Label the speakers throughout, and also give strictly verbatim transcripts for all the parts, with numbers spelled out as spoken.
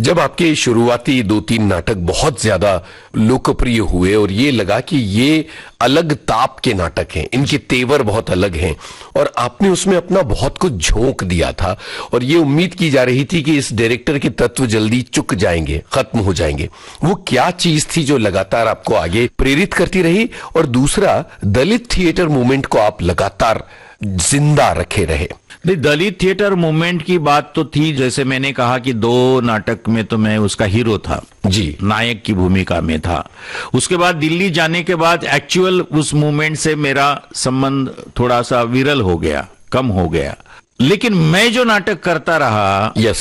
Speaker 1: जब आपके शुरुआती दो तीन नाटक बहुत ज्यादा लोकप्रिय हुए और ये लगा कि ये अलग ताप के नाटक हैं, इनके तेवर बहुत अलग हैं, और आपने उसमें अपना बहुत कुछ झोंक दिया था और ये उम्मीद की जा रही थी कि इस डायरेक्टर के तत्व जल्दी चुक जाएंगे, खत्म हो जाएंगे, वो क्या चीज थी जो लगातार आपको आगे प्रेरित करती रही? और दूसरा, दलित थिएटर मूवमेंट को आप लगातार जिंदा रखे रहे।
Speaker 2: दलित थिएटर मूवमेंट की बात तो थी, जैसे मैंने कहा कि दो नाटक में तो मैं उसका हीरो था
Speaker 1: जी,
Speaker 2: नायक की भूमिका में था। उसके बाद दिल्ली जाने के बाद एक्चुअल उस मूवमेंट से मेरा संबंध थोड़ा सा विरल हो गया, कम हो गया। लेकिन मैं जो नाटक करता रहा,
Speaker 1: यस,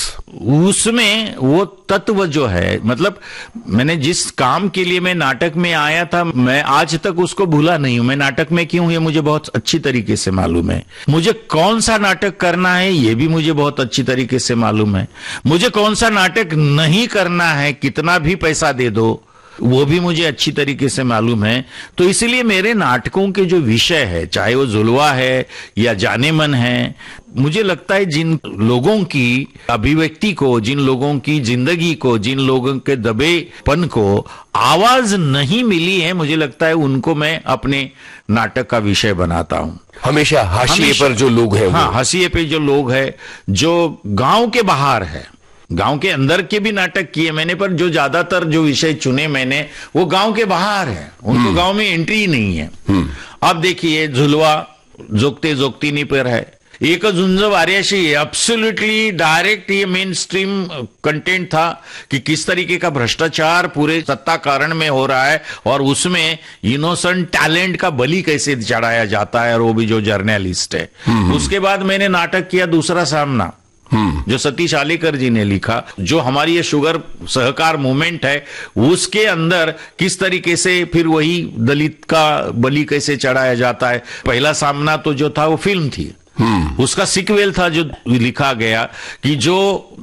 Speaker 2: उसमें वो तत्व जो है, मतलब मैंने जिस काम के लिए मैं नाटक में आया था, मैं आज तक उसको भूला नहीं हूं। मैं नाटक में क्यों, ये मुझे बहुत अच्छी तरीके से मालूम है। मुझे कौन सा नाटक करना है, ये भी मुझे बहुत अच्छी तरीके से मालूम है। मुझे कौन सा नाटक नहीं करना है, कितना भी पैसा दे दो, वो भी मुझे अच्छी तरीके से मालूम है। तो इसलिए मेरे नाटकों के जो विषय है, चाहे वो जुलवा है या जाने मन है, मुझे लगता है जिन लोगों की अभिव्यक्ति को, जिन लोगों की जिंदगी को, जिन लोगों के दबेपन को आवाज नहीं मिली है, मुझे लगता है उनको मैं अपने नाटक का विषय बनाता हूं।
Speaker 1: हमेशा हाशिए पर जो लोग हैं,
Speaker 2: हाँ, हाशिए पे जो लोग हैं, जो गांव के बाहर है, गांव के अंदर के भी नाटक किए मैंने, पर जो ज्यादातर जो विषय चुने मैंने वो गांव के बाहर है, उनको गांव में एंट्री ही नहीं है। अब देखिए, झुलवा जोगते जोगतीनी पर है, एक झुंज वार्याशी, एब्सोल्युटली डायरेक्ट ये मेन स्ट्रीम कंटेंट था कि किस तरीके का भ्रष्टाचार पूरे सत्ता कारण में हो रहा है और उसमें इनोसेंट टैलेंट का बलि कैसे चढ़ाया जाता है, और वो भी जो जर्नलिस्ट है। उसके बाद मैंने नाटक किया दूसरा सामना, जो सतीश आलेकर जी ने लिखा, जो हमारी ये शुगर सहकार मूवमेंट है, उसके अंदर किस तरीके से फिर वही दलित का बलि कैसे चढ़ाया जाता है। पहला सामना तो जो था वो फिल्म थी, उसका सिक्वेल था जो लिखा गया कि जो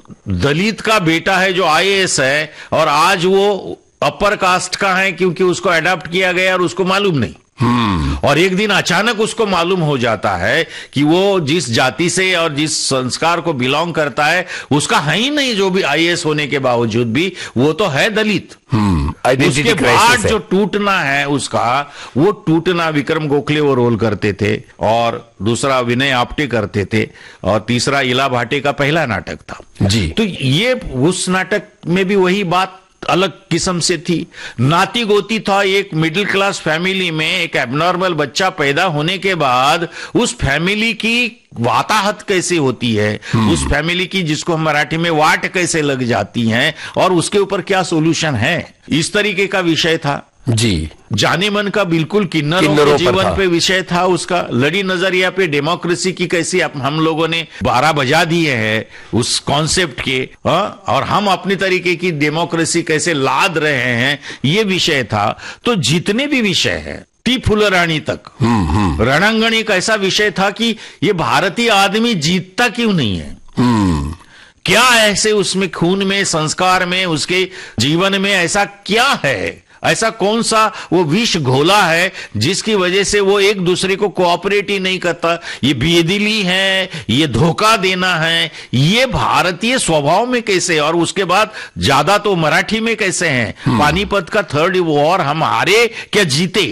Speaker 2: दलित का बेटा है जो आई ए एस है, और आज वो अपर कास्ट का है क्योंकि उसको अडॉप्ट किया गया और उसको मालूम नहीं। और एक दिन अचानक उसको मालूम हो जाता है कि वो जिस जाति से और जिस संस्कार को बिलोंग करता है उसका है ही नहीं, जो भी आई ए एस होने के बावजूद भी वो तो है दलित। उसके बाद जो टूटना है उसका, वो टूटना विक्रम गोखले वो रोल करते थे, और दूसरा विनय आप्टे करते थे, और तीसरा इला भाटे का पहला नाटक था
Speaker 1: जी।
Speaker 2: तो ये उस नाटक में भी वही बात अलग किस्म से थी। नाती गोती था, एक मिडिल क्लास फैमिली में एक एबनॉर्मल बच्चा पैदा होने के बाद उस फैमिली की वाताहत कैसे होती है, उस फैमिली की, जिसको हम मराठी में वाट कैसे लग जाती हैं, और उसके ऊपर क्या सोल्यूशन है, इस तरीके का विषय था
Speaker 1: जी।
Speaker 2: जाने मन का बिल्कुल किन्नरों के जीवन पे विषय था उसका। लड़ी नजरिया पे डेमोक्रेसी की कैसी हम लोगों ने बारह बजा दिए हैं उस कॉन्सेप्ट के, और हम अपनी तरीके की डेमोक्रेसी कैसे लाद रहे हैं, ये विषय था। तो जितने भी विषय है, टी फुलरानी तक, रणांगण एक ऐसा विषय था कि ये भारतीय आदमी जीतता क्यों नहीं है, क्या ऐसे उसमें खून में, संस्कार में, उसके जीवन में ऐसा क्या है, ऐसा कौन सा वो विष घोला है जिसकी वजह से वो एक दूसरे को कोऑपरेट ही नहीं करता। ये बेदिली है, ये धोखा देना है, ये भारतीय स्वभाव में कैसे, और उसके बाद ज्यादा तो मराठी में कैसे हैं। पानीपत का थर्ड वॉर हम हारे क्या जीते,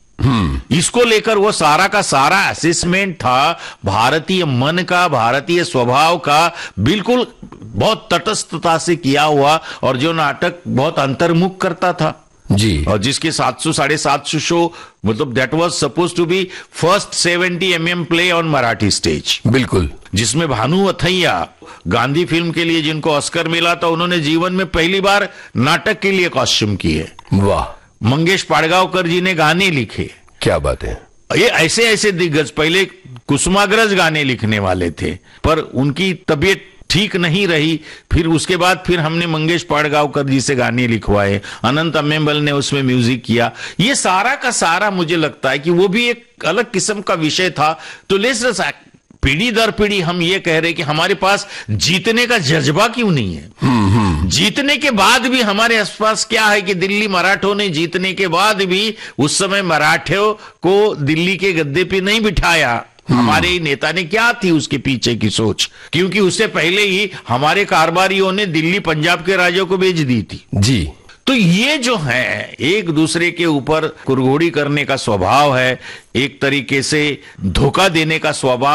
Speaker 2: इसको लेकर वो सारा का सारा असेसमेंट था भारतीय मन का, भारतीय स्वभाव का, बिल्कुल बहुत तटस्थता से किया हुआ, और जो नाटक बहुत अंतर्मुख करता था
Speaker 1: जी,
Speaker 2: और जिसके सात सौ साढ़े सात सौ शो, मतलब that was suppose to be first seventy M M play on Marathi stage,
Speaker 1: बिल्कुल,
Speaker 2: जिसमें भानु अथैया गांधी फिल्म के लिए जिनको ऑस्कर मिला था, उन्होंने जीवन में पहली बार नाटक के लिए कॉस्ट्यूम किए।
Speaker 1: वाह।
Speaker 2: मंगेश पाड़गांवकर जी ने गाने लिखे, क्या
Speaker 1: बात है।
Speaker 2: ये ऐसे ऐसे दिग्गज, पहले कुसुमाग्रज गाने लिखने वाले थे, पर उनकी तबीयत ठीक नहीं रही, फिर उसके बाद फिर हमने मंगेश पाड़गांवकर जी से गाने लिखवाए, अनंत अम्मेम्बल ने उसमें म्यूजिक किया। ये सारा का सारा मुझे लगता है कि वो भी एक अलग किस्म का विषय था। तो लेट्स पीढ़ी दर पीढ़ी हम ये कह रहे कि हमारे पास जीतने का जज्बा क्यों नहीं है। जीतने के बाद भी हमारे आसपास क्या है कि दिल्ली मराठों ने जीतने के बाद भी उस समय मराठों को दिल्ली के गद्दे पे नहीं बिठाया, हमारे ही नेता ने, क्या थी उसके पीछे की सोच, क्योंकि उससे पहले ही हमारे कारोबारियों ने दिल्ली पंजाब के राजों को भेज दी थी
Speaker 1: जी।
Speaker 2: तो ये जो है एक दूसरे के ऊपर कुरघोड़ी करने का स्वभाव है, एक तरीके से धोखा देने का स्वभाव